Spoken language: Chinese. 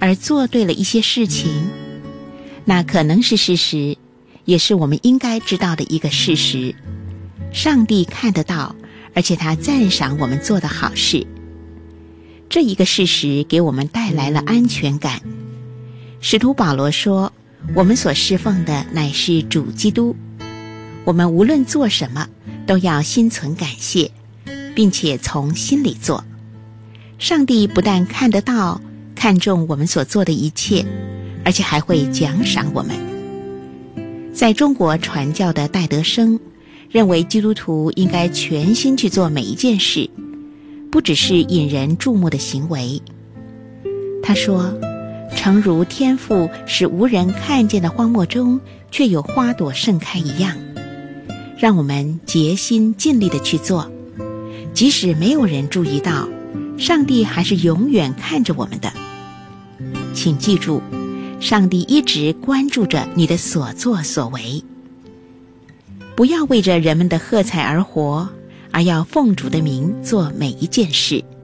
而做对了一些事情，那可能是事实，也是我们应该知道的一个事实。上帝看得到，而且他赞赏我们做的好事。这一个事实给我们带来了安全感。使徒保罗说，我们所侍奉的乃是主基督，我们无论做什么都要心存感谢，并且从心里做。上帝不但看得到，看重我们所做的一切，而且还会奖赏我们。在中国传教的戴德生认为，基督徒应该全心去做每一件事，不只是引人注目的行为。他说，诚如天父使无人看见的荒漠中却有花朵盛开一样，让我们竭心尽力地去做，即使没有人注意到，上帝还是永远看着我们的。请记住，上帝一直关注着你的所作所为。不要为着人们的喝彩而活，而要奉主的名做每一件事。